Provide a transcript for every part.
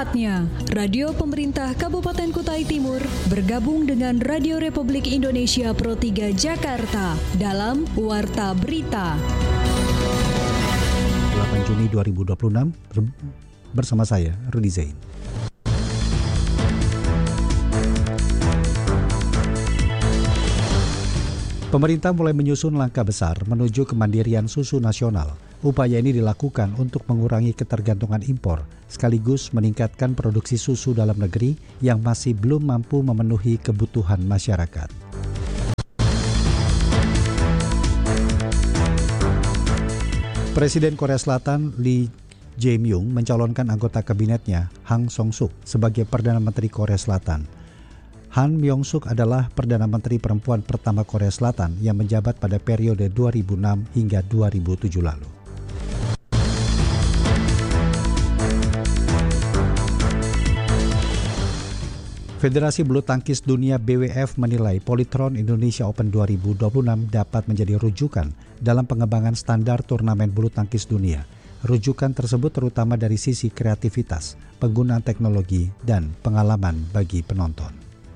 Saatnya Radio Pemerintah Kabupaten Kutai Timur bergabung dengan Radio Republik Indonesia Pro 3 Jakarta dalam Warta Berita. 8 Juni 2026 bersama saya, Rudi Zain. Pemerintah mulai menyusun langkah besar menuju kemandirian susu nasional. Upaya ini dilakukan untuk mengurangi ketergantungan impor, sekaligus meningkatkan produksi susu dalam negeri yang masih belum mampu memenuhi kebutuhan masyarakat. Presiden Korea Selatan Lee Jae-myung mencalonkan anggota kabinetnya Hang Song-suk sebagai Perdana Menteri Korea Selatan. Han Myong-suk adalah Perdana Menteri perempuan pertama Korea Selatan yang menjabat pada periode 2006 hingga 2007 lalu. Federasi Bulu Tangkis Dunia BWF menilai Polytron Indonesia Open 2026 dapat menjadi rujukan dalam pengembangan standar turnamen bulu tangkis dunia. Rujukan tersebut terutama dari sisi kreativitas, penggunaan teknologi, dan pengalaman bagi penonton.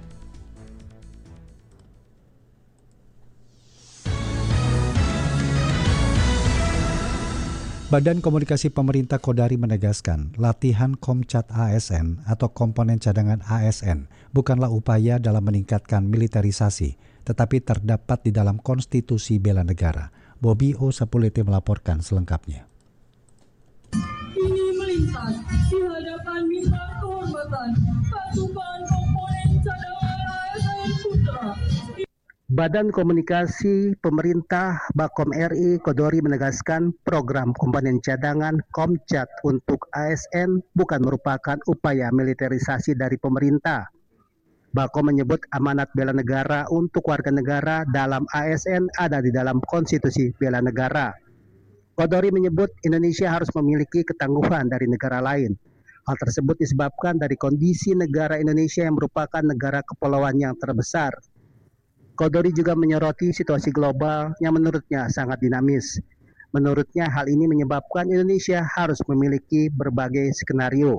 Badan Komunikasi Pemerintah Kodari menegaskan latihan Komcat ASN atau komponen cadangan ASN bukanlah upaya dalam meningkatkan militerisasi, tetapi terdapat di dalam konstitusi bela negara. Bobi O. Sapulete melaporkan selengkapnya. Ini melintas di hadapan minta kehormatan pasukan komponen cadangan ASN Putra. Badan Komunikasi Pemerintah Bakom RI Kodori menegaskan program komponen cadangan Komcat untuk ASN bukan merupakan upaya militerisasi dari pemerintah. Bakom menyebut amanat bela negara untuk warga negara dalam ASN ada di dalam konstitusi bela negara. Kodori menyebut Indonesia harus memiliki ketangguhan dari negara lain. Hal tersebut disebabkan dari kondisi negara Indonesia yang merupakan negara kepulauan yang terbesar. Kodori juga menyoroti situasi global yang menurutnya sangat dinamis. Menurutnya hal ini menyebabkan Indonesia harus memiliki berbagai skenario.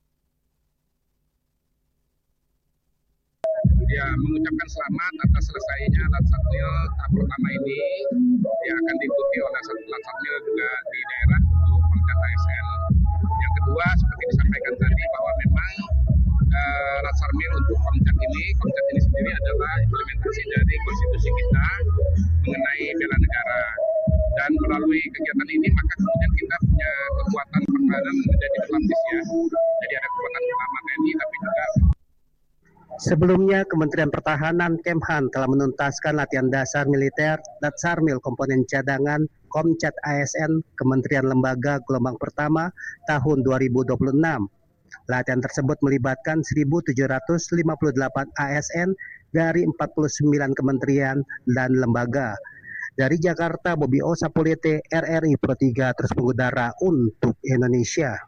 Ya, mengucapkan selamat atas selesainya Latsatmil tahap pertama ini. Dia akan diikuti oleh Latsatmil juga di daerah untuk Komcat ASN. Yang kedua, seperti disampaikan tadi bahwa memang Latsarmil untuk Komcat ini sendiri adalah implementasi dari konstitusi kita mengenai bela negara. Dan melalui kegiatan ini maka kemudian kita punya kekuatan pertahanan menjadi berlapis ya. Jadi ada kekuatan pertama TNI tapi juga. Sebelumnya, Kementerian Pertahanan Kemhan telah menuntaskan latihan dasar militer Latsarmil komponen cadangan Komcat ASN Kementerian Lembaga Gelombang Pertama tahun 2026. Latihan tersebut melibatkan 1.758 ASN dari 49 kementerian dan lembaga. Dari Jakarta, Bobi O. Sapulete, RRI Pro 3 terus mengudara untuk Indonesia.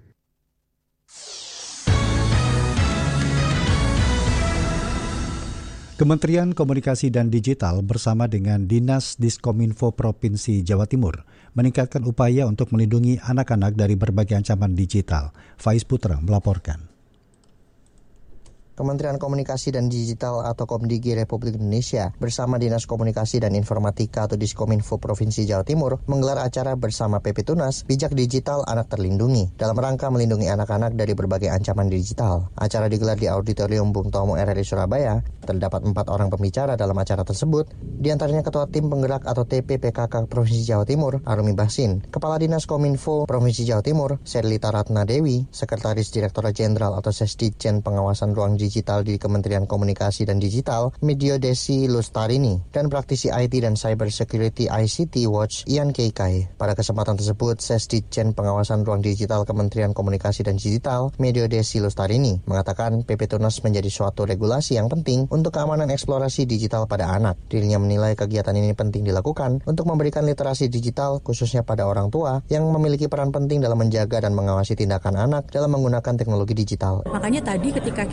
Kementerian Komunikasi dan Digital bersama dengan Dinas Diskominfo Provinsi Jawa Timur meningkatkan upaya untuk melindungi anak-anak dari berbagai ancaman digital. Faiz Putra melaporkan. Kementerian Komunikasi dan Digital atau Komdigi Republik Indonesia bersama Dinas Komunikasi dan Informatika atau Diskominfo Provinsi Jawa Timur menggelar acara bersama PP Tunas Bijak Digital Anak Terlindungi dalam rangka melindungi anak-anak dari berbagai ancaman digital. Acara digelar di Auditorium Bung Tomo RRI Surabaya. Terdapat 4 orang pembicara dalam acara tersebut, diantaranya Ketua Tim Penggerak atau TPPKK Provinsi Jawa Timur, Arumi Basin, Kepala Dinas Kominfo Provinsi Jawa Timur, Serlita Ratna Dewi, Sekretaris Direktorat Jenderal atau Sesdijen Pengawasan Ruang Digital di Kementerian Komunikasi dan Digital, Medio Desi Lustarini, dan praktisi IT dan Cyber Security ICT Watch, Ian Keikai. Pada kesempatan tersebut, Sesdijen Pengawasan Ruang Digital Kementerian Komunikasi dan Digital, Medio Desi Lustarini, mengatakan PP Tunas menjadi suatu regulasi yang penting untuk keamanan eksplorasi digital pada anak. Dirinya menilai kegiatan ini penting dilakukan untuk memberikan literasi digital khususnya pada orang tua yang memiliki peran penting dalam menjaga dan mengawasi tindakan anak dalam menggunakan teknologi digital. Makanya tadi ketika kita diskusi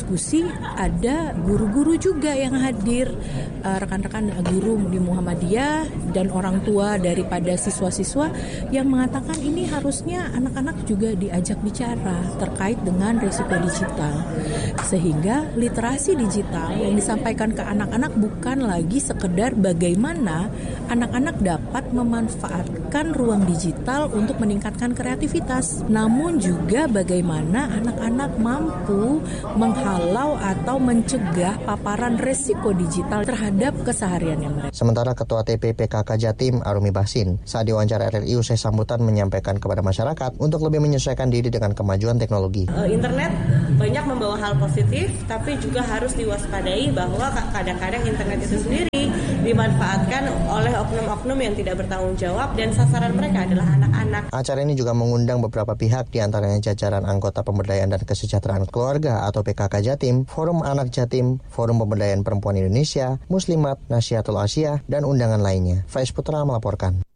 diskusi ada guru-guru juga yang hadir, rekan-rekan guru di Muhammadiyah dan orang tua daripada siswa-siswa yang mengatakan ini harusnya anak-anak juga diajak bicara terkait dengan risiko digital. Sehingga literasi digital yang disampaikan ke anak-anak bukan lagi sekedar bagaimana anak-anak dapat memanfaatkan ruang digital untuk meningkatkan kreativitas, namun juga bagaimana anak-anak mampu menghalau atau mencegah paparan risiko digital terhadap kesehariannya mereka. Sementara Ketua TPPKK Jatim Arumi Basin saat diwawancara RRI usai sambutan menyampaikan kepada masyarakat untuk lebih menyesuaikan diri dengan kemajuan teknologi. Internet banyak membawa hal positif, tapi juga harus diwaspadai bahwa kadang-kadang internet itu sendiri dimanfaatkan oleh oknum-oknum yang tidak bertanggung jawab dan sasaran mereka adalah anak-anak. Acara ini juga mengundang beberapa pihak, diantaranya jajaran anggota Pemberdayaan dan Kesejahteraan Keluarga atau PKK Jatim, Forum Anak Jatim, Forum Pemberdayaan Perempuan Indonesia, Muslimat, Nasyiatul Asia, dan undangan lainnya. Faiz Putra melaporkan.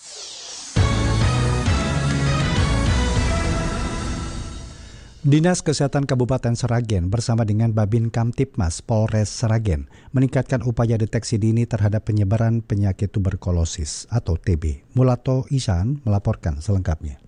Dinas Kesehatan Kabupaten Sragen bersama dengan Babin Kamtipmas Polres Sragen meningkatkan upaya deteksi dini terhadap penyebaran penyakit tuberkulosis atau TB. Mulato Isan melaporkan selengkapnya.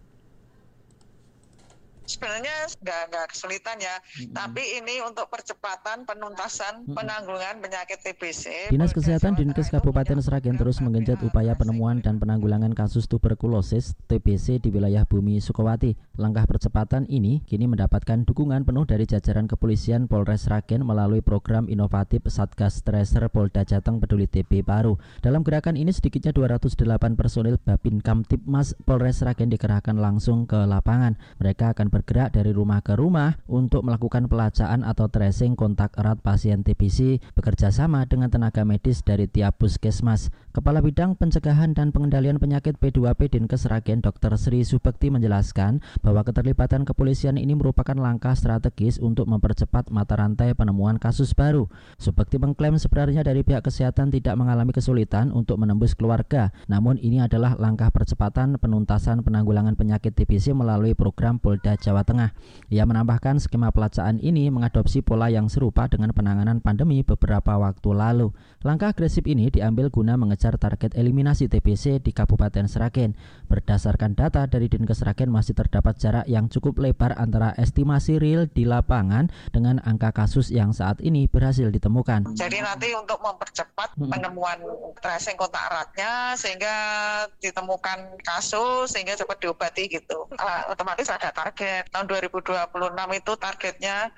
Sebenarnya nggak kesulitan ya, tapi ini untuk percepatan penuntasan penanggulangan penyakit TBC. Dinas Kesehatan Dinkes Kabupaten Sragen terus menggenjot upaya penemuan dan penanggulangan kasus tuberkulosis TBC di wilayah Bumi Sukowati. Langkah percepatan ini kini mendapatkan dukungan penuh dari jajaran kepolisian Polres Sragen melalui program inovatif Satgas Tracer Polda Jateng Peduli TB Paru. Dalam gerakan ini sedikitnya 208 personil Babin Kamtipmas Polres Sragen dikerahkan langsung ke lapangan. Mereka akan bergerak dari rumah ke rumah untuk melakukan pelacaan atau tracing kontak erat pasien TBC bekerja sama dengan tenaga medis dari tiap puskesmas. Kepala Bidang Pencegahan dan Pengendalian Penyakit P2P Dinkes Sragen Dr. Sri Subekti menjelaskan bahwa keterlibatan kepolisian ini merupakan langkah strategis untuk mempercepat mata rantai penemuan kasus baru. Subekti mengklaim sebenarnya dari pihak kesehatan tidak mengalami kesulitan untuk menembus keluarga, namun ini adalah langkah percepatan penuntasan penanggulangan penyakit TBC melalui program Polda Jawa Tengah. Ia menambahkan skema pelacaan ini mengadopsi pola yang serupa dengan penanganan pandemi beberapa waktu lalu. Langkah agresif ini diambil guna mengejar target eliminasi TBC di Kabupaten Sragen. Berdasarkan data dari Dinkes Sragen masih terdapat jarak yang cukup lebar antara estimasi real di lapangan dengan angka kasus yang saat ini berhasil ditemukan. Jadi nanti untuk mempercepat penemuan tracing kontak eratnya sehingga ditemukan kasus sehingga cepat diobati gitu. Otomatis ada target. Tahun 2026 itu targetnya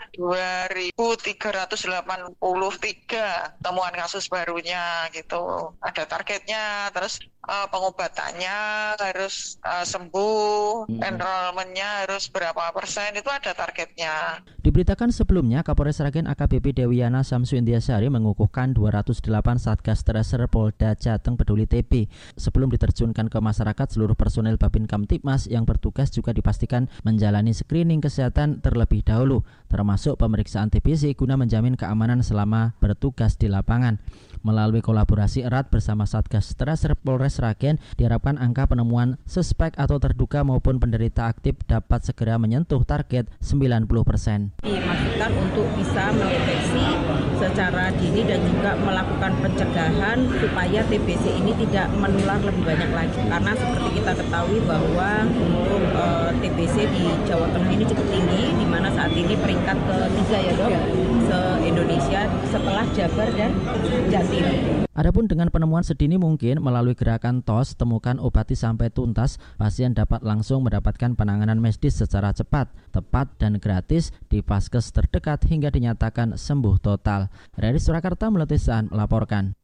2.383 temuan kasus barunya gitu. Ada targetnya, terus pengobatannya harus sembuh, enrollment-nya harus berapa persen, itu ada targetnya. Diberitakan sebelumnya, Kapolres Sragen AKBP Dewiana Samsu Indiasari mengukuhkan 208 Satgas Tracer Polda Jateng Peduli TB. Sebelum diterjunkan ke masyarakat, seluruh personel Babin Kamtipmas yang bertugas juga dipastikan menjalani screening kesehatan terlebih dahulu, termasuk pemeriksaan TBC guna menjamin keamanan selama bertugas di lapangan. Melalui kolaborasi erat bersama Satgas Tracer Polres Sragen, diharapkan angka penemuan suspek atau terduga maupun penderita aktif dapat segera menyentuh target 90%. Dimaksudkan untuk bisa mendeteksi secara dini dan juga melakukan pencegahan supaya TBC ini tidak menular lebih banyak lagi. Karena seperti kita ketahui bahwa untuk TBC di Jawa Tengah ini cukup tinggi, di mana saat ini peringkat ketiga ya dok, se-Indonesia setelah Jabar dan Jatim. Adapun dengan penemuan sedini mungkin melalui gerakan TOS Temukan Obati Sampai Tuntas, pasien dapat langsung mendapatkan penanganan medis secara cepat, tepat dan gratis di vaskes terdekat hingga dinyatakan sembuh total. Dari Surakarta Meletisan melaporkan.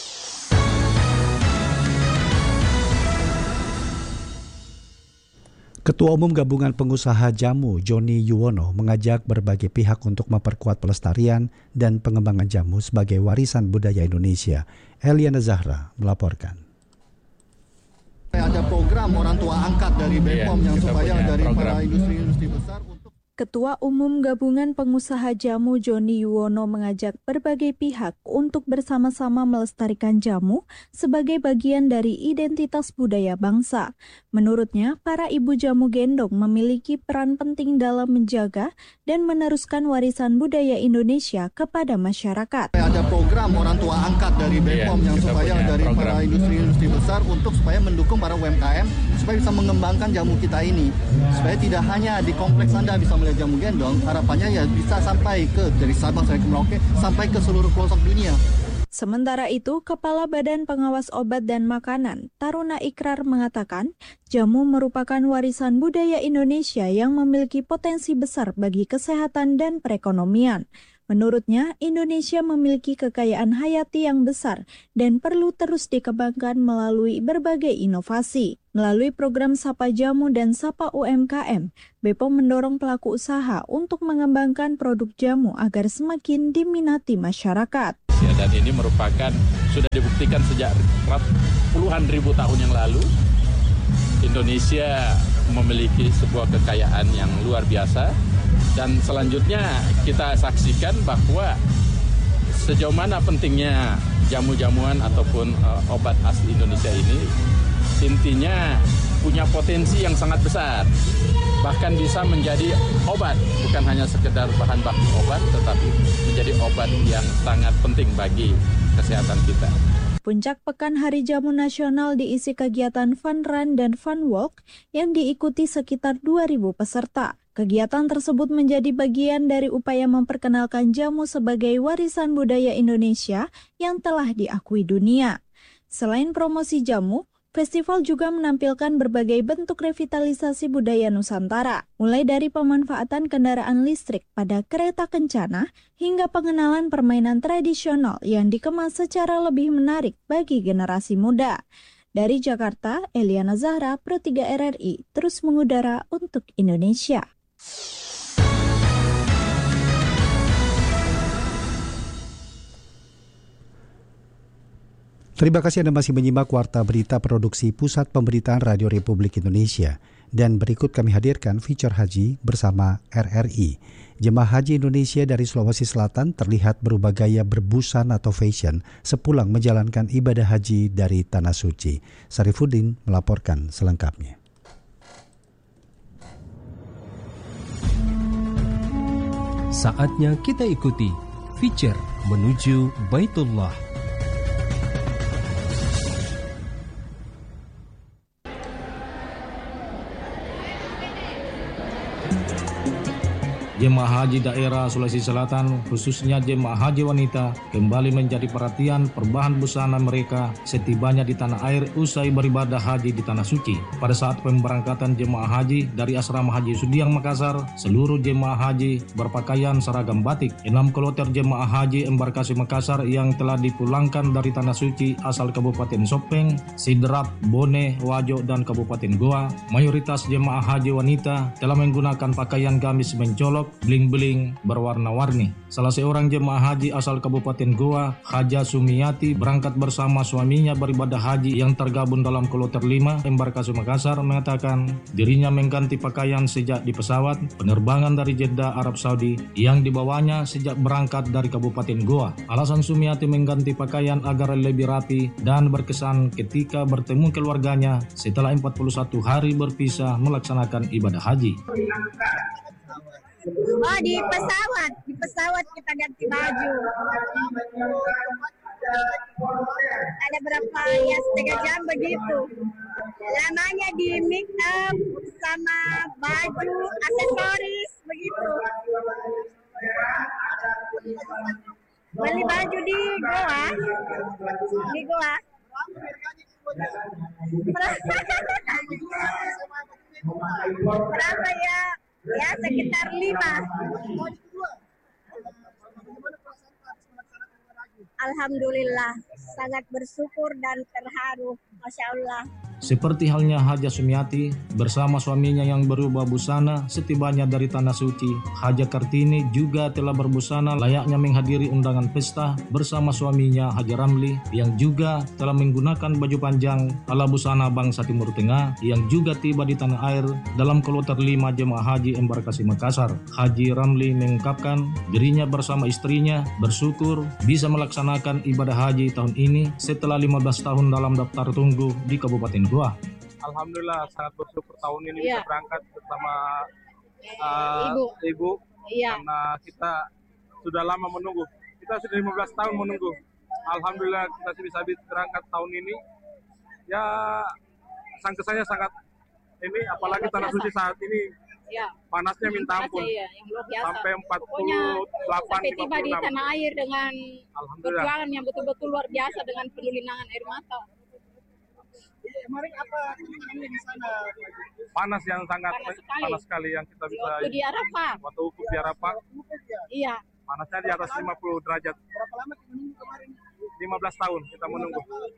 Ketua Umum Gabungan Pengusaha Jamu, Joni Yuwono, mengajak berbagai pihak untuk memperkuat pelestarian dan pengembangan jamu sebagai warisan budaya Indonesia. Eliana Zahra melaporkan. Ada program orang tua angkat dari BPOM yang supaya dari para industri-industri besar untuk Ketua Umum Gabungan Pengusaha Jamu Joni Yuwono mengajak berbagai pihak untuk bersama-sama melestarikan jamu sebagai bagian dari identitas budaya bangsa. Menurutnya, para ibu jamu gendong memiliki peran penting dalam menjaga dan meneruskan warisan budaya Indonesia kepada masyarakat. Ada program orang tua angkat dari BPOM yang supaya dari para industri-industri besar untuk supaya mendukung para UMKM supaya bisa mengembangkan jamu kita ini. Supaya tidak hanya di kompleks Anda bisa melihat jamu gendong, harapannya ya bisa sampai ke dari Sabang sampai ke Merauke sampai ke seluruh pelosok dunia. Sementara itu, Kepala Badan Pengawas Obat dan Makanan, Taruna Ikrar mengatakan, jamu merupakan warisan budaya Indonesia yang memiliki potensi besar bagi kesehatan dan perekonomian. Menurutnya, Indonesia memiliki kekayaan hayati yang besar dan perlu terus dikembangkan melalui berbagai inovasi. Melalui program Sapa Jamu dan Sapa UMKM, BPOM mendorong pelaku usaha untuk mengembangkan produk jamu agar semakin diminati masyarakat. Dan ini merupakan, sudah dibuktikan sejak puluhan ribu tahun yang lalu, Indonesia memiliki sebuah kekayaan yang luar biasa. Dan selanjutnya kita saksikan bahwa sejauh mana pentingnya jamu-jamuan ataupun obat asli Indonesia ini, intinya punya potensi yang sangat besar. Bahkan bisa menjadi obat, bukan hanya sekedar bahan baku obat, tetapi menjadi obat yang sangat penting bagi kesehatan kita. Puncak Pekan Hari Jamu Nasional diisi kegiatan fun run dan fun walk yang diikuti sekitar 2.000 peserta. Kegiatan tersebut menjadi bagian dari upaya memperkenalkan jamu sebagai warisan budaya Indonesia yang telah diakui dunia. Selain promosi jamu, festival juga menampilkan berbagai bentuk revitalisasi budaya Nusantara, mulai dari pemanfaatan kendaraan listrik pada kereta kencana hingga pengenalan permainan tradisional yang dikemas secara lebih menarik bagi generasi muda. Dari Jakarta, Eliana Zahra, Pro 3 RRI, terus mengudara untuk Indonesia. Terima kasih Anda masih menyimak Warta Berita Produksi Pusat Pemberitaan Radio Republik Indonesia. Dan berikut kami hadirkan feature haji bersama RRI. Jemaah Haji Indonesia dari Sulawesi Selatan terlihat berubah gaya berbusan atau fashion sepulang menjalankan ibadah haji dari Tanah Suci. Sarifuddin melaporkan selengkapnya. Saatnya kita ikuti feature menuju Baitullah. Jemaah haji daerah Sulawesi Selatan, khususnya jemaah haji wanita, kembali menjadi perhatian perubahan busana mereka setibanya di tanah air usai beribadah haji di Tanah Suci. Pada saat pemberangkatan jemaah haji dari asrama Haji Sudiang Makassar, seluruh jemaah haji berpakaian seragam batik. 6 kloter jemaah haji embarkasi Makassar yang telah dipulangkan dari Tanah Suci asal Kabupaten Sopeng, Sidrap, Bone, Wajo, dan Kabupaten Goa, mayoritas jemaah haji wanita telah menggunakan pakaian gamis mencolok, bling-bling berwarna-warni. Salah seorang jemaah haji asal Kabupaten Goa, Haja Sumiyati, berangkat bersama suaminya beribadah haji yang tergabung dalam kloter 5 embarkasi Makassar, mengatakan dirinya mengganti pakaian sejak di pesawat penerbangan dari Jeddah, Arab Saudi yang dibawanya sejak berangkat dari Kabupaten Goa. Alasan Sumiyati mengganti pakaian agar lebih rapi dan berkesan ketika bertemu keluarganya setelah 41 hari berpisah melaksanakan ibadah haji. Oh, di pesawat kita ganti baju. Ada berapa ya, setengah jam begitu. Lamanya di make up sama baju, aksesoris begitu. Beli baju di Goa. Berapa ya? Ya sekitar 5. Alhamdulillah, sangat bersyukur dan terharu. Masya Allah. Seperti halnya Haja Sumiati bersama suaminya yang berubah busana setibanya dari Tanah Suci, Haja Kartini juga telah berbusana layaknya menghadiri undangan pesta bersama suaminya Haja Ramli yang juga telah menggunakan baju panjang ala busana bangsa Timur Tengah yang juga tiba di tanah air dalam kloter 5 jemaah haji embarkasi Makassar. Haji Ramli mengungkapkan dirinya bersama istrinya bersyukur bisa melaksanakan ibadah haji tahun ini setelah 15 tahun dalam daftar tunggu di Kabupaten Goa. Alhamdulillah sangat bersyukur tahun ini bisa berangkat bersama ibu. Karena kita sudah lama menunggu. Kita sudah 15 tahun menunggu. Alhamdulillah kita bisa berangkat tahun ini. Ya kesannya sangat ini, apalagi Tanah Suci saat ini panasnya minta ampun. Sampai 48 sampai tiba di tanah air dengan perjuangan yang betul-betul luar biasa dengan pelulinangan air mata. Kemarin apa kenyamanan di sana? Panas yang sangat panas sekali yang kita bisa. Waktu di Arafah. Waktu wukuf di Arafah. Iya. Panasnya di atas 50 derajat. Berapa lama kita menunggu kemarin? 15 tahun kita menunggu.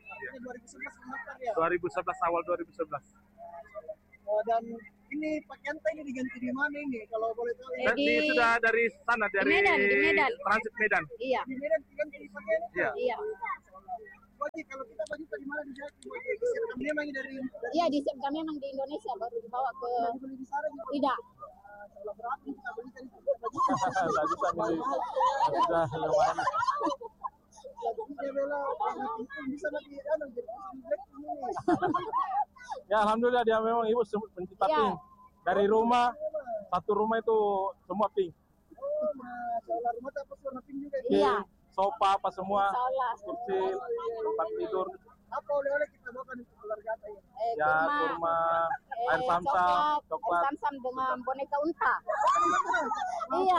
2011 awal 2011. Dan ini pakaian ini diganti di mana ini kalau boleh tahu? Ini sudah dari sana dari Medan. Transit Medan. Iya. Di Medan diganti di pakaian? Iya. Oke, kalau kita baju di mana disiapkan memang dari? Iya, disiapkan memang di Indonesia baru dibawa ke. Tidak. Kalau berapa kita beli tadi? Tidak bisa beli. Sudah lumayan. Bisa lagi Ya alhamdulillah dia memang ibu pencipta pink. Dari rumah, satu rumah itu semua pink. Masalah rumah apa warna pink juga? Iya. Sofa apa semua, kursi, tempat tidur. Apa oleh-oleh kita bawakan untuk keluarga ya? Ya kurma, air samsam, coklat. Air samsam dengan boneka unta. Iya.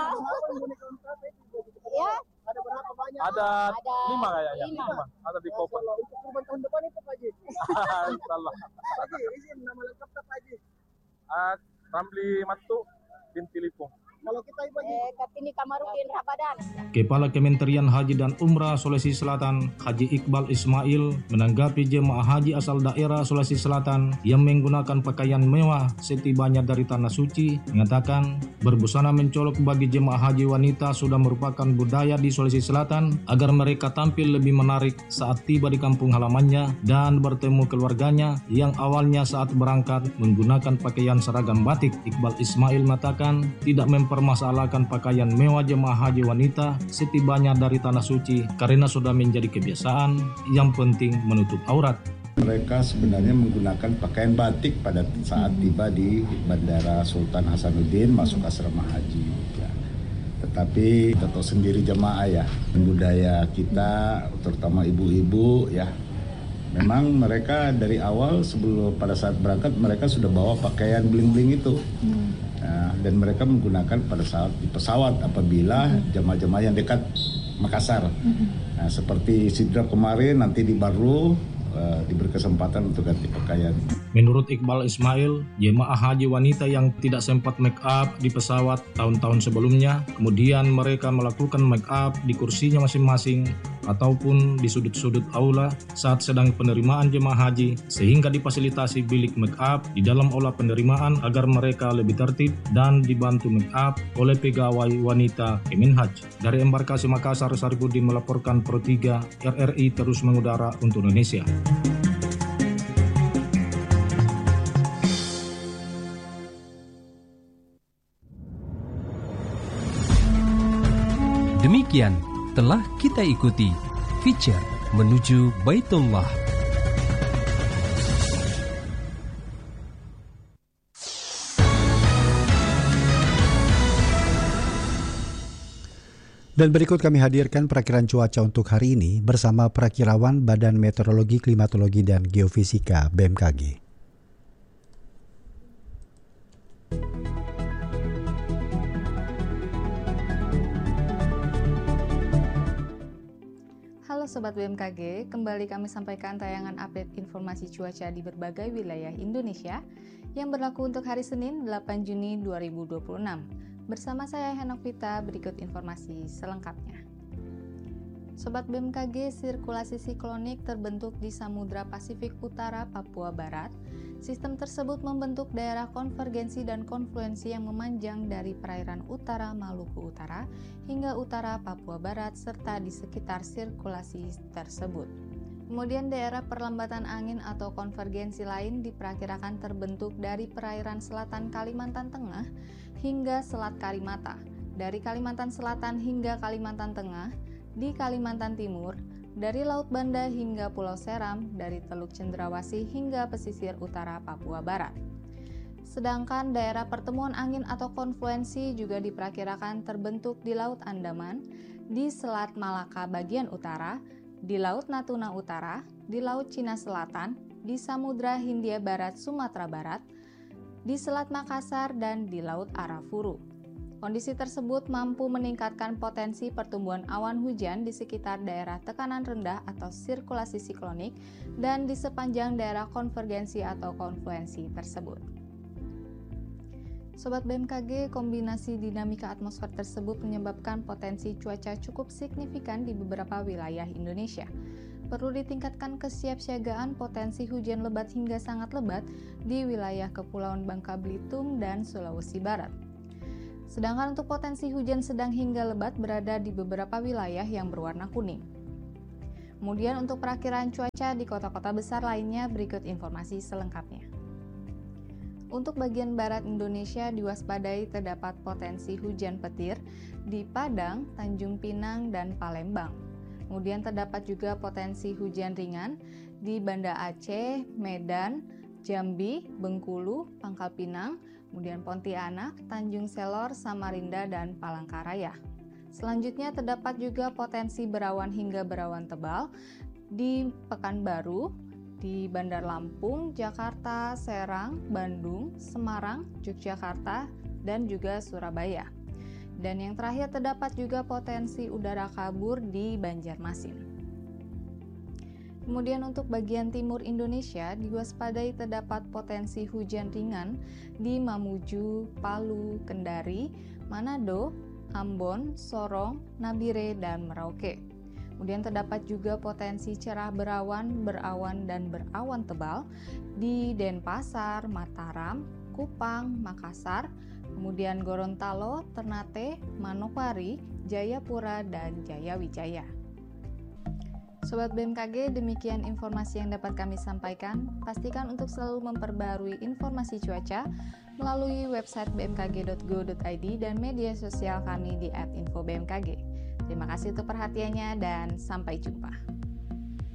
Iya. Ada berapa banyak? Ada 5 kayaknya. 5. Ada di koper. Untuk kurban tahun depan itu Pak Haji. Insyaallah. Pak Haji, izin nama lengkap Pak Haji. Ramli Matu binti Lipung. Kalau kita Ibu Kartini Kamarudin Rabadan. Kepala Kementerian Haji dan Umrah Sulawesi Selatan, Haji Iqbal Ismail, menanggapi jemaah haji asal daerah Sulawesi Selatan yang menggunakan pakaian mewah setibanya dari Tanah Suci, mengatakan berbusana mencolok bagi jemaah haji wanita sudah merupakan budaya di Sulawesi Selatan agar mereka tampil lebih menarik saat tiba di kampung halamannya dan bertemu keluarganya yang awalnya saat berangkat menggunakan pakaian seragam batik. Iqbal Ismail mengatakan tidak mempermasalahkan pakaian mewah jemaah haji wanita setibanya dari Tanah Suci karena sudah menjadi kebiasaan, yang penting menutup aurat. Mereka sebenarnya menggunakan pakaian batik pada saat tiba di Bandara Sultan Hasanuddin masuk asrama haji. Ya. Tetapi kita tahu sendiri jemaah ya, budaya kita terutama ibu-ibu ya, memang mereka dari awal sebelum pada saat berangkat mereka sudah bawa pakaian bling-bling itu. Nah, dan mereka menggunakan pada saat di pesawat apabila jemaah-jemaah yang dekat Makassar. Nah, seperti Sidra kemarin nanti di Barlu diberi kesempatan untuk ganti pakaian. Menurut Iqbal Ismail, jemaah haji wanita yang tidak sempat make up di pesawat tahun-tahun sebelumnya, kemudian mereka melakukan make up di kursinya masing-masing ataupun di sudut-sudut aula saat sedang penerimaan jemaah haji, sehingga difasilitasi bilik make up di dalam aula penerimaan agar mereka lebih tertib dan dibantu make up oleh pegawai wanita Kemenhaj. Dari embarkasi Makassar, Saripudin melaporkan Pro 3 RRI terus mengudara untuk Indonesia. Demikian telah kita ikuti feature menuju Baitullah. Dan berikut kami hadirkan perakiran cuaca untuk hari ini bersama perakirawan Badan Meteorologi, Klimatologi, dan Geofisika BMKG. Halo Sobat BMKG, kembali kami sampaikan tayangan update informasi cuaca di berbagai wilayah Indonesia yang berlaku untuk hari Senin 8 Juni 2026. Bersama saya Henok Vita, berikut informasi selengkapnya. Sobat BMKG, sirkulasi siklonik terbentuk di Samudra Pasifik Utara Papua Barat. Sistem tersebut membentuk daerah konvergensi dan konfluensi yang memanjang dari perairan utara Maluku Utara hingga utara Papua Barat serta di sekitar sirkulasi tersebut. Kemudian daerah perlambatan angin atau konvergensi lain diperkirakan terbentuk dari perairan selatan Kalimantan Tengah hingga Selat Karimata, dari Kalimantan Selatan hingga Kalimantan Tengah, di Kalimantan Timur, dari Laut Banda hingga Pulau Seram, dari Teluk Cendrawasih hingga pesisir utara Papua Barat. Sedangkan daerah pertemuan angin atau konfluensi juga diperkirakan terbentuk di Laut Andaman, di Selat Malaka bagian utara, di Laut Natuna Utara, di Laut Cina Selatan, di Samudra Hindia Barat Sumatera Barat, di Selat Makassar, dan di Laut Arafuru. Kondisi tersebut mampu meningkatkan potensi pertumbuhan awan hujan di sekitar daerah tekanan rendah atau sirkulasi siklonik dan di sepanjang daerah konvergensi atau konfluensi tersebut. Sobat BMKG, kombinasi dinamika atmosfer tersebut menyebabkan potensi cuaca cukup signifikan di beberapa wilayah Indonesia. Perlu ditingkatkan kesiapsiagaan potensi hujan lebat hingga sangat lebat di wilayah Kepulauan Bangka Belitung dan Sulawesi Barat. Sedangkan untuk potensi hujan sedang hingga lebat berada di beberapa wilayah yang berwarna kuning. Kemudian untuk perakiraan cuaca di kota-kota besar lainnya berikut informasi selengkapnya. Untuk bagian barat Indonesia diwaspadai terdapat potensi hujan petir di Padang, Tanjung Pinang, dan Palembang. Kemudian terdapat juga potensi hujan ringan di Banda Aceh, Medan, Jambi, Bengkulu, Pangkal Pinang, kemudian Pontianak, Tanjung Selor, Samarinda, dan Palangkaraya. Selanjutnya terdapat juga potensi berawan hingga berawan tebal di Pekanbaru, di Bandar Lampung, Jakarta, Serang, Bandung, Semarang, Yogyakarta, dan juga Surabaya. Dan yang terakhir terdapat juga potensi udara kabur di Banjarmasin. Kemudian untuk bagian timur Indonesia diwaspadai terdapat potensi hujan ringan di Mamuju, Palu, Kendari, Manado, Ambon, Sorong, Nabire, dan Merauke. Kemudian terdapat juga potensi cerah berawan, dan berawan tebal di Denpasar, Mataram, Kupang, Makassar, kemudian Gorontalo, Ternate, Manokwari, Jayapura, dan Jayawijaya. Sobat BMKG, demikian informasi yang dapat kami sampaikan. Pastikan untuk selalu memperbarui informasi cuaca melalui website bmkg.go.id dan media sosial kami di @infobmkg. Terima kasih untuk perhatiannya dan sampai jumpa.